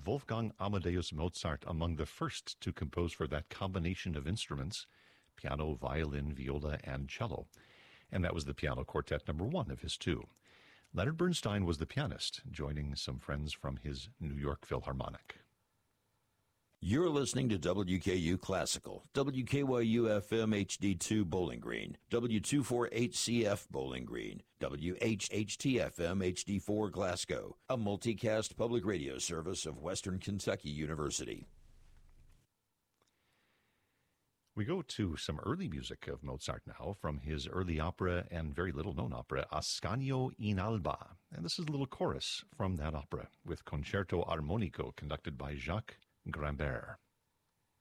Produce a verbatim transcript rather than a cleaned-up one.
Wolfgang Amadeus Mozart among the first to compose for that combination of instruments, piano, violin, viola, and cello. And that was the Piano Quartet number one of his two. Leonard Bernstein was the pianist, joining some friends from his New York Philharmonic. You're listening to W K U Classical, W K Y U F M H D two Bowling Green, W two forty-eight C F Bowling Green, W H H T F M H D four Glasgow, a multicast public radio service of Western Kentucky University. We go to some early music of Mozart now from his early opera and very little-known opera, Ascanio in Alba. And this is a little chorus from that opera with Concerto Armonico conducted by Jacques Grimbert.